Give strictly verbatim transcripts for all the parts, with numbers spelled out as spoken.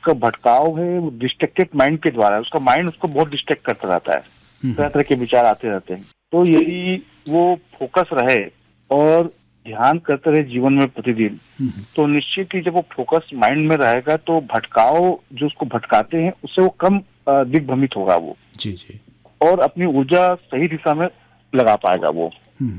उसका भटकाव है वो डिस्ट्रैक्टेड माइंड के द्वारा, उसका माइंड उसको बहुत डिस्ट्रैक्ट करता रहता है, तरह तरह के विचार आते रहते हैं। तो यदि वो फोकस रहे और ध्यान करते रहे जीवन में प्रतिदिन, तो निश्चित ही जब वो फोकस माइंड में रहेगा तो भटकाव जो उसको भटकाते हैं उससे वो कम दिग्भ्रमित होगा वो जी जी और अपनी ऊर्जा सही दिशा में लगा पाएगा वो।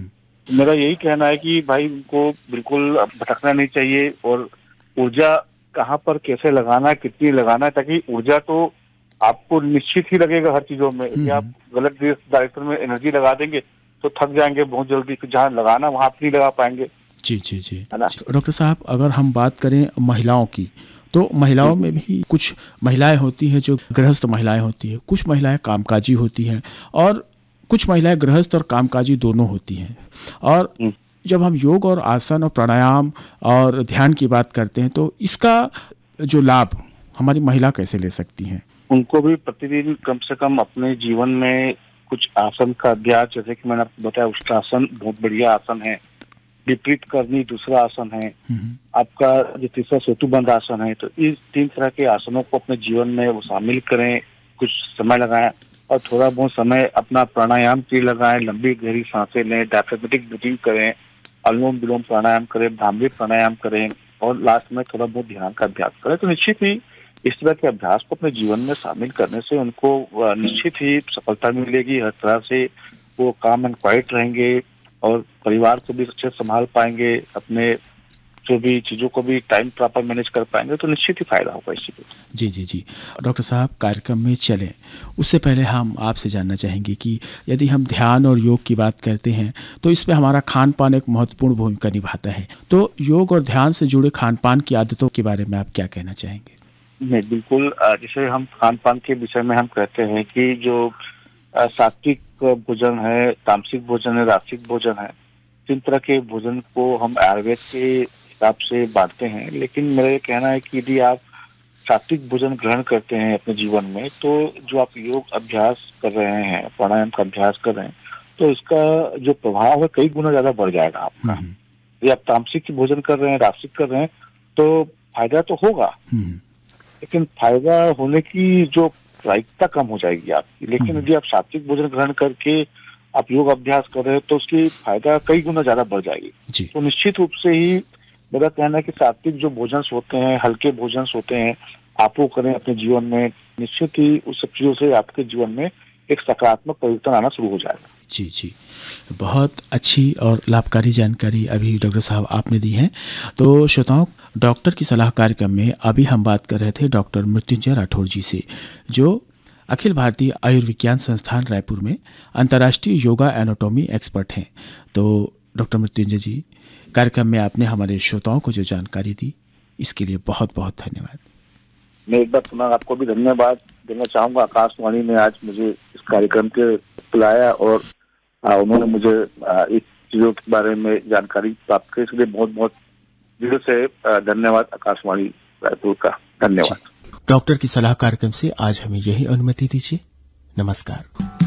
मेरा यही कहना है कि भाई उनको बिल्कुल भटकना नहीं चाहिए और ऊर्जा कहाँ पर कैसे लगाना है, कितनी लगाना है, ताकि ऊर्जा तो आपको निश्चित ही लगेगा हर चीजों में। यदि आप गलत डायरेक्शन में एनर्जी लगा देंगे तो थक जाएंगे बहुत जल्दी, जहाँ लगाना वहां आप नहीं लगा पाएंगे। जी जी जी है ना। डॉक्टर साहब, अगर हम बात करें महिलाओं की, तो महिलाओं में भी कुछ महिलाएं होती हैं जो गृहस्थ महिलाएं होती हैं, कुछ महिलाएं कामकाजी होती हैं और कुछ महिलाएं गृहस्थ और कामकाजी दोनों होती हैं। और जब हम योग और आसन और प्राणायाम और ध्यान की बात करते हैं तो इसका जो लाभ हमारी महिला कैसे ले सकती हैं? उनको भी प्रतिदिन कम से कम अपने जीवन में कुछ आसन का अभ्यास, जैसे कि मैंने आपको बताया उष्ट्रासन बहुत बढ़िया आसन है, विपरीत करनी दूसरा आसन है, आपका जो तीसरा सेतुबंध आसन है। तो इस तीन तरह के आसनों को अपने जीवन में वो शामिल करें, कुछ समय लगाएं और थोड़ा बहुत समय अपना प्राणायाम के लगाएं, लंबी गहरी सांसें लें, डायफ्रामेटिक ब्रीथिंग करें, अनुलोम विलोम प्राणायाम करें, भ्रामरी प्राणायाम करें और लास्ट में थोड़ा बहुत ध्यान का अभ्यास करें। तो निश्चित ही इस तरह के अभ्यास को अपने जीवन में शामिल करने से उनको निश्चित ही सफलता मिलेगी। हर तरह से वो काम एंड क्वाइट रहेंगे और परिवार को भी अच्छे से संभाल पाएंगे, अपने जो भी चीज़ों को भी टाइम प्रॉपर मैनेज कर पाएंगे, तो निश्चित ही फायदा होगा इसी को। जी जी जी डॉक्टर साहब, कार्यक्रम में चलें उससे पहले हम आपसे जानना चाहेंगे कि यदि हम ध्यान और योग की बात करते हैं तो इसमें हमारा खान पान एक महत्वपूर्ण भूमिका निभाता है। तो योग और ध्यान से जुड़े खान पान की आदतों के बारे में आप क्या कहना चाहेंगे? नहीं, बिल्कुल। जैसे हम खान पान के विषय में हम कहते हैं कि जो सात्विक भोजन है, तामसिक भोजन है, रासिक भोजन है, तीन तरह के भोजन को हम आयुर्वेद के हिसाब से बांटते हैं। लेकिन मेरा ये कहना है कि यदि आप सात्विक भोजन ग्रहण करते हैं अपने जीवन में, तो जो आप योग अभ्यास कर रहे हैं, प्राणायाम का अभ्यास कर रहे हैं, तो इसका जो प्रभाव है कई गुना ज्यादा बढ़ जाएगा आपका। यदि आप तामसिक भोजन कर रहे हैं, रासिक कर रहे हैं, तो फायदा तो होगा, लेकिन फायदा होने की जो प्रायिकता कम हो जाएगी आपकी। लेकिन यदि आप सात्विक भोजन ग्रहण करके आप योग अभ्यास कर रहे हैं तो उसकी फायदा कई गुना ज्यादा बढ़ जाएगी। तो निश्चित रूप से ही मेरा कहना है कि सात्विक जो भोजन होते हैं, हल्के भोजन होते हैं, आप वो करें अपने जीवन में, निश्चित ही उस सब चीजों से आपके जीवन में एक सकारात्मक परिवर्तन आना शुरू हो जाएगा। जी जी बहुत अच्छी और लाभकारी जानकारी अभी डॉक्टर साहब आपने दी है। तो श्रोताओं, डॉक्टर की सलाह कार्यक्रम में अभी हम बात कर रहे थे डॉक्टर मृत्युंजय राठौर जी से, जो अखिल भारतीय आयुर्विज्ञान संस्थान रायपुर में अंतर्राष्ट्रीय योगा एनाटॉमी एक्सपर्ट हैं। तो डॉक्टर मृत्युंजय जी, कार्यक्रम में आपने हमारे श्रोताओं को जो जानकारी दी इसके लिए बहुत बहुत धन्यवाद। मैं एक बार पुनः आपको भी धन्यवाद देना चाहूँगा। आकाशवाणी ने आज मुझे इस कार्यक्रम के बुलाया और उन्होंने मुझे इस चीज़ों के बारे में जानकारी प्राप्त की, इसलिए बहुत बहुत दिल से धन्यवाद आकाशवाणी रायपुर का। धन्यवाद। डॉक्टर की सलाह कार्यक्रम से आज हमें यही अनुमति दीजिए। नमस्कार।